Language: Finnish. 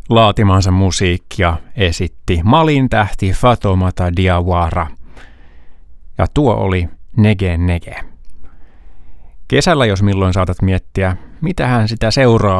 laatimansa musiikkia esitti Malin tähti Fatoumata Diawara. Ja tuo oli Nege Nege. Kesällä jos milloin saatat miettiä, mitähän sitä seuraavaa